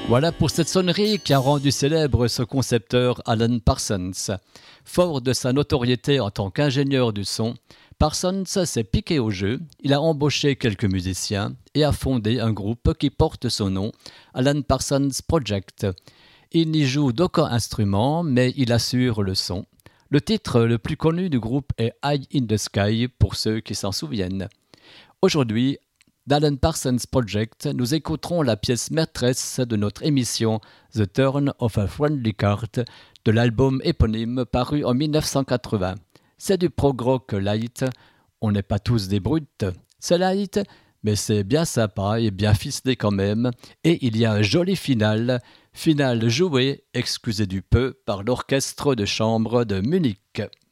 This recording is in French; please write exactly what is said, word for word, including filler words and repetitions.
Voilà pour cette sonnerie qui a rendu célèbre ce concepteur Alan Parsons. Fort de sa notoriété en tant qu'ingénieur du son, Parsons s'est piqué au jeu, il a embauché quelques musiciens et a fondé un groupe qui porte son nom, Alan Parsons Project. Il n'y joue d'aucun instrument, mais il assure le son. Le titre le plus connu du groupe est High in the Sky, pour ceux qui s'en souviennent. Aujourd'hui, d'Alan Parsons Project, nous écouterons la pièce maîtresse de notre émission The Turn of a Friendly Card de l'album éponyme paru en dix-neuf cent quatre-vingts. C'est du prog-rock light, on n'est pas tous des brutes, c'est light, mais c'est bien sympa et bien ficelé quand même, et il y a un joli final, final joué, excusez du peu, par l'orchestre de chambre de Munich.